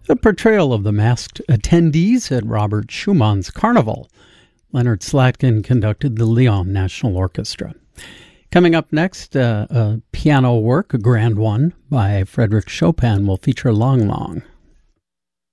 A portrayal of the masked attendees at Robert Schumann's Carnival. Leonard Slatkin conducted the Lyon National Orchestra. Coming up next, a piano work, a grand one, by Frédéric Chopin will feature Long Long.